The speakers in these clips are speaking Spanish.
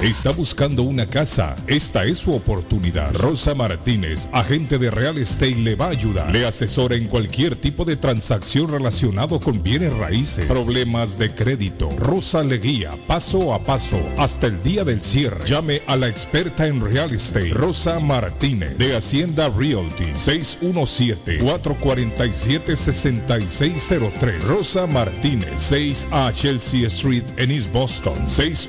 ¿Está buscando una casa? Esta es su oportunidad. Rosa Martínez, agente de Real Estate, le va a ayudar. Le asesora en cualquier tipo de transacción relacionado con bienes raíces, problemas de crédito. Rosa le guía paso a paso hasta el día del cierre. Llame a la experta en Real Estate, Rosa Martínez, de Hacienda Realty, 617-447-6603. Rosa Martínez, 6 a Chelsea Street en East Boston,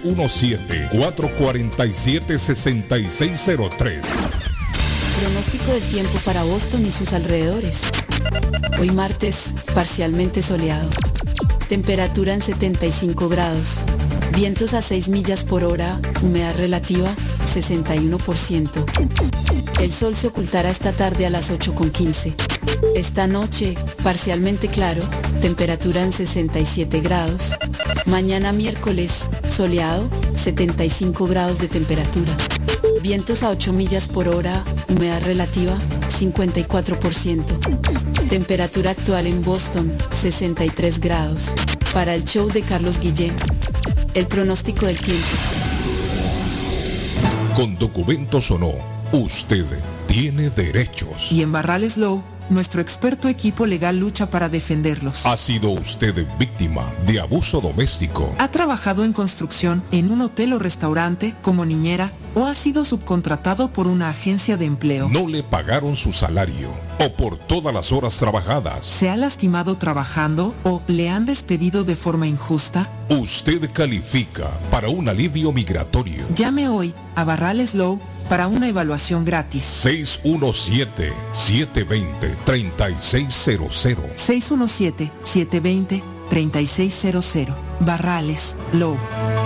617-447-6603. Pronóstico del tiempo para Boston y sus alrededores. Hoy martes, parcialmente soleado. Temperatura en 75 grados. Vientos a 6 millas por hora. Humedad relativa, 61%. El sol se ocultará esta tarde a las 8:15. Esta noche, parcialmente claro. Temperatura en 67 grados. Mañana miércoles, soleado, 75 grados de temperatura. Vientos a 8 millas por hora, humedad relativa, 54%. Temperatura actual en Boston, 63 grados. Para el show de Carlos Guillén, el pronóstico del tiempo. Con documentos o no, usted tiene derechos. Y en Barrales Law, nuestro experto equipo legal lucha para defenderlos. ¿Ha sido usted víctima de abuso doméstico? ¿Ha trabajado en construcción, en un hotel o restaurante, como niñera, o ha sido subcontratado por una agencia de empleo? ¿No le pagaron su salario o por todas las horas trabajadas? ¿Se ha lastimado trabajando o le han despedido de forma injusta? Usted califica para un alivio migratorio. Llame hoy a Barrales Law para una evaluación gratis. 617-720-3600. 617-720-3600. Barrales Law.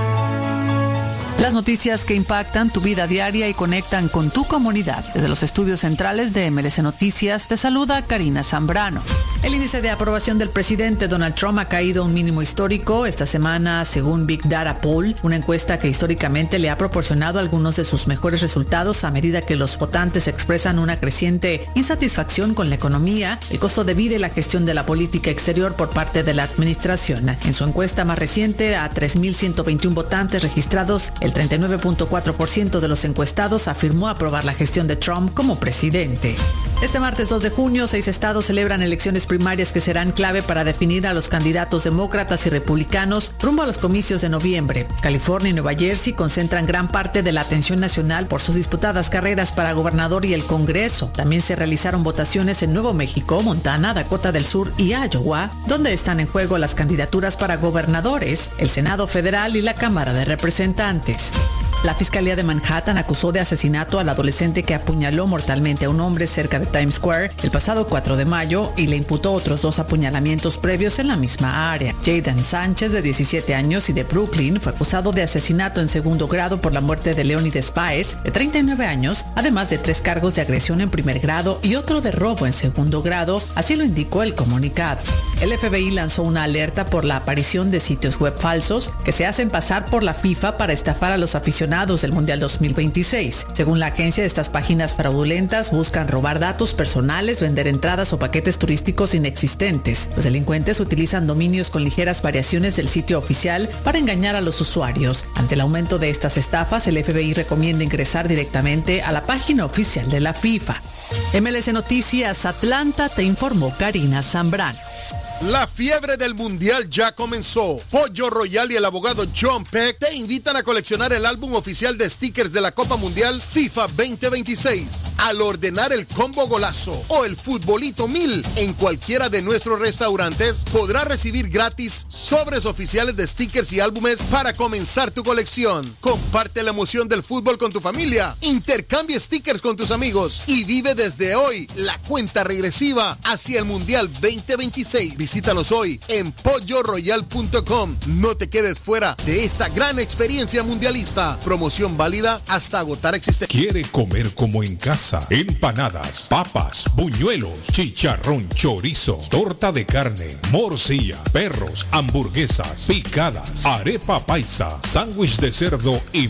Las noticias que impactan tu vida diaria y conectan con tu comunidad. Desde los estudios centrales de MLC Noticias, te saluda Karina Zambrano. El índice de aprobación del presidente Donald Trump ha caído a un mínimo histórico esta semana, según Big Data Poll, una encuesta que históricamente le ha proporcionado algunos de sus mejores resultados a medida que los votantes expresan una creciente insatisfacción con la economía, el costo de vida y la gestión de la política exterior por parte de la administración. En su encuesta más reciente, a 3.121 votantes registrados, el 39.4% de los encuestados afirmó aprobar la gestión de Trump como presidente. Este martes 2 de junio, 6 estados celebran elecciones primarias que serán clave para definir a los candidatos demócratas y republicanos rumbo a los comicios de noviembre. California y Nueva Jersey concentran gran parte de la atención nacional por sus disputadas carreras para gobernador y el Congreso. También se realizaron votaciones en Nuevo México, Montana, Dakota del Sur y Iowa, donde están en juego las candidaturas para gobernadores, el Senado Federal y la Cámara de Representantes. La Fiscalía de Manhattan acusó de asesinato al adolescente que apuñaló mortalmente a un hombre cerca de Times Square el pasado 4 de mayo y le imputó otros 2 apuñalamientos previos en la misma área. Jayden Sánchez, de 17 años y de Brooklyn, fue acusado de asesinato en segundo grado por la muerte de Leonides Páez, de 39 años, además de 3 cargos de agresión en primer grado y otro de robo en segundo grado, así lo indicó el comunicado. El FBI lanzó una alerta por la aparición de sitios web falsos que se hacen pasar por la FIFA para estafar a los aficionados del Mundial 2026. Según la agencia, estas páginas fraudulentas buscan robar datos personales, vender entradas o paquetes turísticos inexistentes. Los delincuentes utilizan dominios con ligeras variaciones del sitio oficial para engañar a los usuarios. Ante el aumento de estas estafas, el FBI recomienda ingresar directamente a la página oficial de la FIFA. MLC Noticias Atlanta, te informó Karina Zambrano. La fiebre del mundial ya comenzó. Pollo Royal y el abogado John Peck te invitan a coleccionar el álbum oficial de stickers de la Copa Mundial FIFA 2026. Al ordenar el combo golazo o el futbolito 1000 en cualquiera de nuestros restaurantes, podrás recibir gratis sobres oficiales de stickers y álbumes para comenzar tu colección. Comparte la emoción del fútbol con tu familia, intercambia stickers con tus amigos y vive desde hoy la cuenta regresiva hacia el Mundial 2026. Visítanos hoy en polloroyal.com. No te quedes fuera de esta gran experiencia mundialista. Promoción válida hasta agotar existencia. ¿Quiere comer como en casa? Empanadas, papas, buñuelos, chicharrón, chorizo, torta de carne, morcilla, perros, hamburguesas, picadas, arepa paisa, sándwich de cerdo y